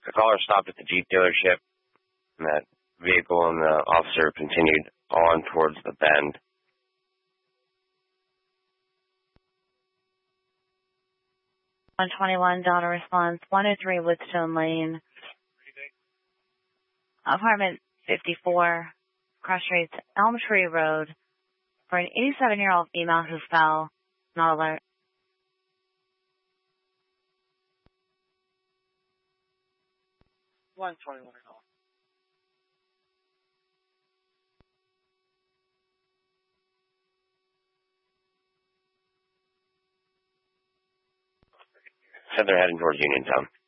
The caller stopped at the Jeep dealership, and that vehicle and the officer continued on towards the bend. (121) Delta response, 103 Woodstone Lane, apartment 54, cross streets Elm Tree Road, for an 87-year-old female who fell. Not alert. 121. Said they're heading towards Uniontown.